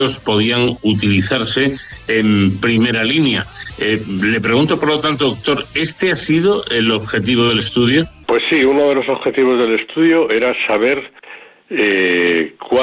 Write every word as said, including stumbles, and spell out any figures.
podían utilizarse en primera línea. Eh, le pregunto, por lo tanto, doctor, ¿este ha sido el objetivo del estudio? Pues sí, uno de los objetivos del estudio era saber eh, cuál